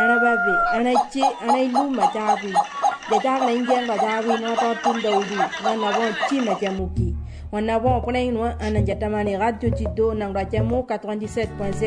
anababe anachi anailuma tabi de tagla ingenga tabi no to tundawdi wana bon chima jamuki wana bon pone no ananjatamani radio tiddo nangra jamu 97.0